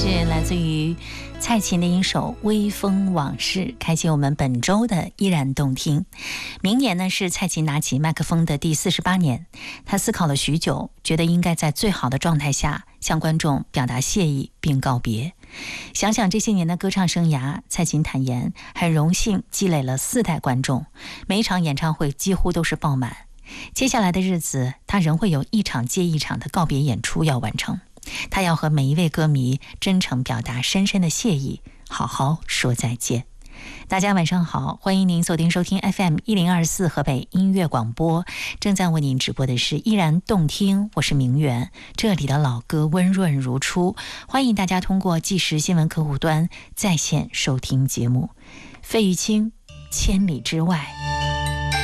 是来自于蔡琴的一首《微风往事》，开启我们本周的依然动听。明年呢是蔡琴拿起麦克风的第48年，她思考了许久，觉得应该在最好的状态下向观众表达谢意并告别。想想这些年的歌唱生涯，蔡琴坦言很荣幸积累了4代观众，每一场演唱会几乎都是爆满。接下来的日子，她仍会有一场接一场的告别演出要完成。他要和每一位歌迷真诚表达深深的谢意，好好说再见。大家晚上好，欢迎您锁定收听 FM 1024河北音乐广播，正在为您直播的是依然动听，我是明媛，这里的老歌温润如初，欢迎大家通过即时新闻客户端在线收听节目。费玉清，千里之外。